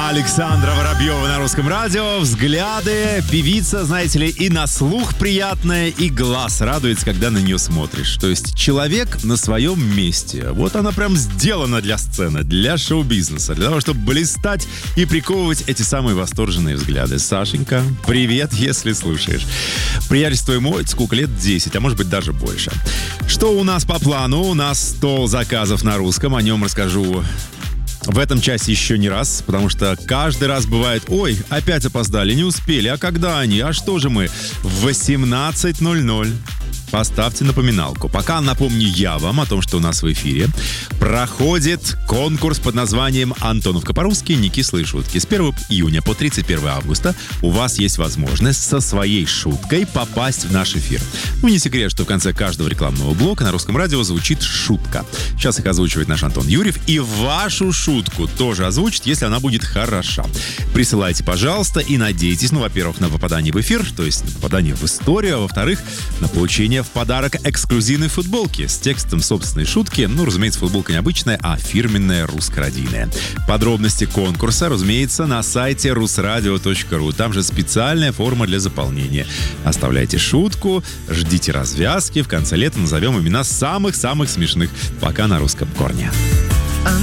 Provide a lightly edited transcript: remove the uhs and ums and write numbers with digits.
Александра Воробьева на Русском радио. Взгляды. Певица, знаете ли, и на слух приятная, и глаз радуется, когда на нее смотришь. То есть человек на своем месте. Вот она прям сделана для сцены, для шоу-бизнеса, для того, чтобы блистать и приковывать эти самые восторженные взгляды. Сашенька, привет, если слушаешь. Приятельство ему сколько лет? 10, а может быть даже больше. Что у нас по плану? У нас стол заказов на русском. О нем расскажу в этом часе еще не раз, потому что каждый раз бывает: ой, опять опоздали, не успели, а когда они, а что же мы? В 18:00. Поставьте напоминалку. Пока напомню я вам о том, что у нас в эфире проходит конкурс под названием «Антоновка по-русски. Не кислые шутки». С 1 июня по 31 августа у вас есть возможность со своей шуткой попасть в наш эфир. Ну, не секрет, что в конце каждого рекламного блока на Русском радио звучит шутка. Сейчас их озвучивает наш Антон Юрьев. И вашу шутку тоже озвучит, если она будет хороша. Присылайте, пожалуйста, и надейтесь, ну, во-первых, на попадание в эфир, то есть на попадание в историю, а во-вторых, на получение в подарок эксклюзивной футболки с текстом собственной шутки. Ну, разумеется, футболка не обычная, а фирменная русско-радийная. Подробности конкурса, разумеется, на сайте russradio.ru. Там же специальная форма для заполнения. Оставляйте шутку, ждите развязки. В конце лета назовем имена самых-самых смешных. Пока на русском корне.